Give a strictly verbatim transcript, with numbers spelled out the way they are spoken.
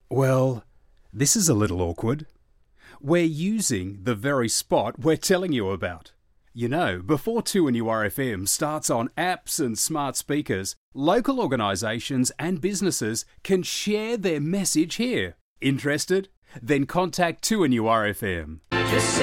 Well, this is a little awkward. We're using the very spot we're telling you about. You know, before two N U R F M starts on apps and smart speakers, local organisations and businesses can share their message here. Interested? Then contact two N U R F M. Just